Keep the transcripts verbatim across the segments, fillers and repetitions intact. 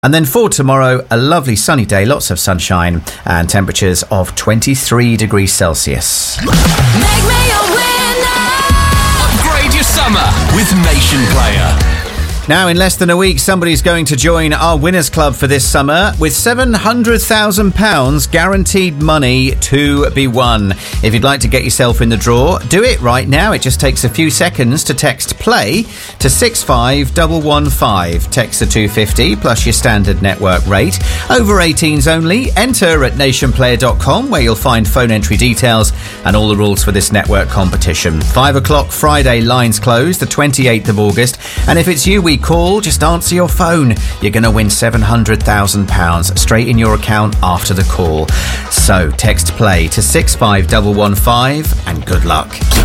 And then for tomorrow, a lovely sunny day, lots of sunshine and temperatures of twenty-three degrees Celsius. Make me a winner. Upgrade your summer with Nation Player. Now, in less than a week, somebody's going to join our Winners Club for this summer with seven hundred thousand pounds guaranteed money to be won. If you'd like to get yourself in the draw, do it right now. It just takes a few seconds to text PLAY to six five one one five. Text the two fifty plus your standard network rate. Over eighteens only. Enter at nation player dot com where you'll find phone entry details and all the rules for this network competition. Five o'clock Friday, lines close, the twenty-eighth of August. And if it's you we call, just answer your phone. You're going to win seven hundred thousand pounds straight in your account after the call. So text PLAY to six five one one five and good luck.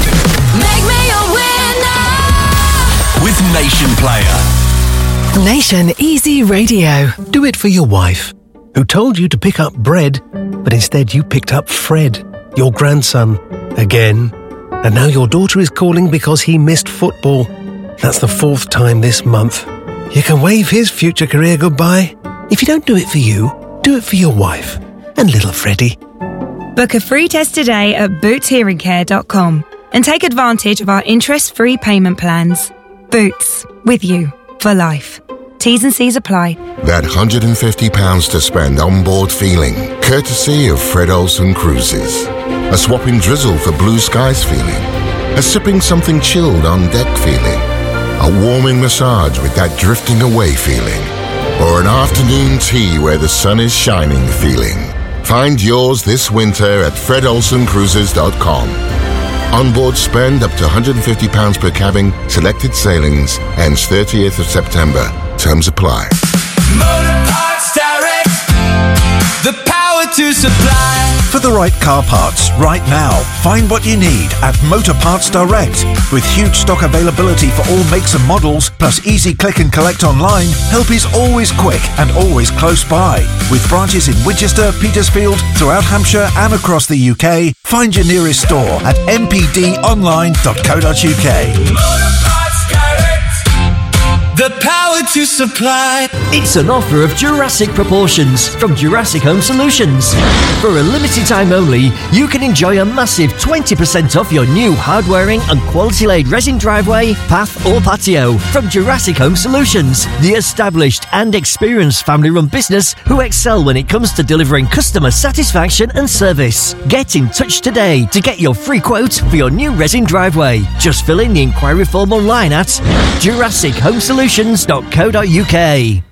Make me a winner. With Nation Player. Nation Easy Radio. Do it for your wife, who told you to pick up bread, but instead you picked up Fred, your grandson, again. And now your daughter is calling because he missed football. That's the fourth time this month. You can wave his future career goodbye. If you don't do it for you, do it for your wife and little Freddie. Book a free test today at boots hearing care dot com and take advantage of our interest-free payment plans. Boots, with you for life. T's and C's apply. That one hundred fifty pounds to spend on board feeling, courtesy of Fred Olsen Cruises. A swapping drizzle for blue skies feeling. A sipping something chilled on deck feeling. A warming massage with that drifting away feeling. Or an afternoon tea where the sun is shining feeling. Find yours this winter at fred olsen cruises dot com. Onboard spend up to one hundred fifty pounds per cabin, selected sailings, ends thirtieth of September. Terms apply. Motor Parts Direct. The power to supply. For the right car parts right now, find what you need at Motor Parts Direct. With huge stock availability for all makes and models, plus easy click and collect online, help is always quick and always close by. With branches in Winchester, Petersfield, throughout Hampshire and across the U K, find your nearest store at m p d online dot co dot u k. Motor Parts Direct. The power to supply. It's an offer of Jurassic proportions from Jurassic Home Solutions. For a limited time only, you can enjoy a massive twenty percent off your new hard-wearing and quality-laid resin driveway, path or patio from Jurassic Home Solutions, the established and experienced family-run business who excel when it comes to delivering customer satisfaction and service. Get in touch today to get your free quote for your new resin driveway. Just fill in the inquiry form online at jurassic home solutions dot co dot u k.